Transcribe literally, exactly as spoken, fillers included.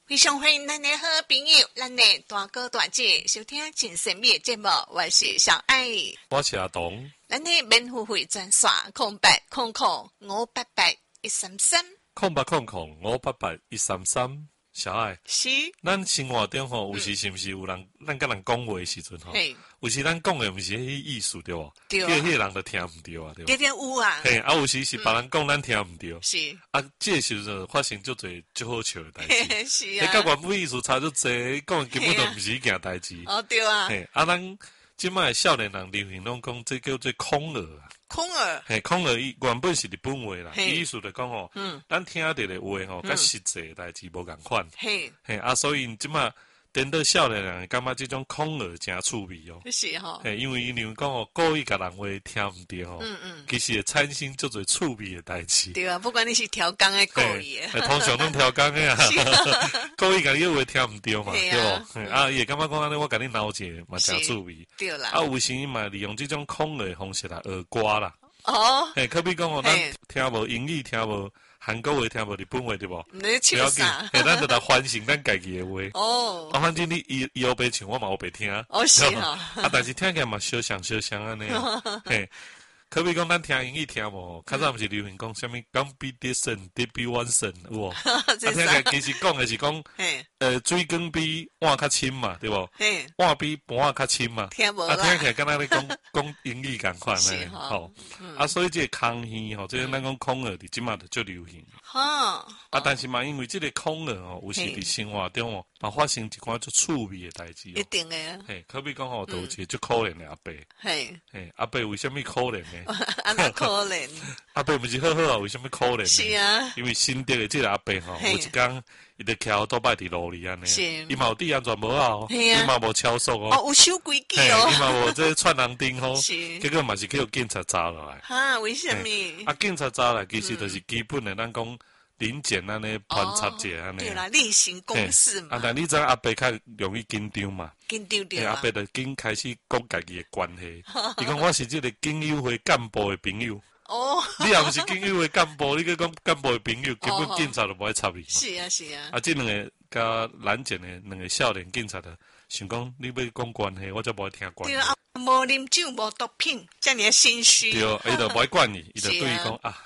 非常欢迎咱的好朋友，咱的大哥大姐收听真神秘的节目，我是小爱， 我是阿东。 咱的免付费专线空白空空五八八一三三， 空八空空五八八一三三。小爱， 是， 咱生活中吼，有时是不是有人，咱甲人讲话的时阵吼，有时咱讲的不是迄意思对无？ 对啊， 迄个人就听唔对啊，对无？ 对对有啊， 嘿，啊有时是别人讲咱听唔对， 是， 啊，这时阵发生足侪足好笑的代志， 是啊， 迄甲原本意思差足侪，讲的根本就不是一件代志。 哦，对啊， 嘿，啊，咱即摆少年人流行拢讲，这叫做空耳啊。 空耳， 嘿，空耳伊原本是日本话啦，意思就讲吼， 嗯， 咱听到的话吼，甲实际代志无共款， 嘿， 嘿啊，所以即马等到少年人感觉即种空耳真趣味哦， 是吼， 嘿，因为因为讲哦，故意甲人话听毋对吼， 嗯嗯， 其实会产生足侪趣味的代志， 对啊，不管你是调工的故意的， 通常拢调工的啊，故意甲你话听毋对嘛，对无？啊，伊会感觉讲安尼，我甲你闹者嘛真趣味， 对啦， 啊，有时嘛利用即种空耳的方式来学歌啦。 哦， 嘿，可比讲哦，咱听无英语，听无韩国话，听无日本话，对无？ 你唱啥？ 嘿，咱就来反省咱家己的话。 哦， 啊，反正你伊伊后白唱，我嘛后白听。 哦是哈。 啊，但是听起来嘛，小像小像安尼。嘿，可比讲咱听英语听无，较早毋是流行讲啥物讲比迪神，迪比万神，有无？啊，听起来其实讲的是讲，呃，水缸比碗较深嘛，对无？碗比盘较深嘛。 听无啦。 啊，听起来敢若咧讲讲英语共款咧，吼。啊，所以这个空耳吼，这个咱讲空耳伫即马就足流行。 哈。 啊，但是嘛，因为这个空耳吼，有时伫生活中哦，嘛发生一寡足趣味的代志。 一定的。 嘿，可比讲吼，都有一个足可怜的阿伯。嘿。嘿，阿伯为什么可怜呢？ 啊，那可怜。 阿伯不是好好啊？为什么可怜？ 是啊。 因为新得的这个阿伯吼，有一天伊就徛倒摆伫路里安尼。是。伊嘛有注意安全无啊？哦。伊嘛无超速哦。 哦，有守规矩哦。 伊嘛无这串人钉吼。 是。 结果嘛是去互警察抓落来。 哈？为什么？ 啊，警察抓来其实就是基本的，咱讲临检安尼盘查者安尼。 对啦，例行公事嘛。 啊，但你知阿伯较容易紧张嘛？ 紧张着。 阿伯就紧开始讲家己的关系。伊讲我是这个警友会干部的朋友。哦。你也毋是警友会干部，你去讲干部的朋友，根本警察就不爱插你。 是啊，是啊。 啊，这两个甲拦检的两个少年警察的，想讲你要讲关系，我则无爱听关系。 对啊，无啉酒，无毒品，遮尔心虚。 对，伊就不爱管你，伊就对伊讲啊，